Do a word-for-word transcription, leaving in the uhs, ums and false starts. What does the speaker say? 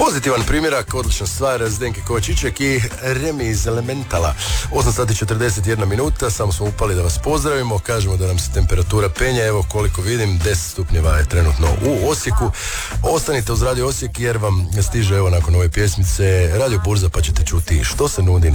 Pozitivan primjerak, odlična stvar, Zdenke Kovačićek i Remi iz Elementala. osam sati četrdeset jedna minuta, samo smo upali da vas pozdravimo, kažemo da nam se temperatura penja, evo koliko vidim, deset stupnjeva je trenutno u Osijeku. Ostanite uz Radio Osijek jer vam stiže evo nakon ove pjesmice Radio Burza, pa ćete čuti što se nudi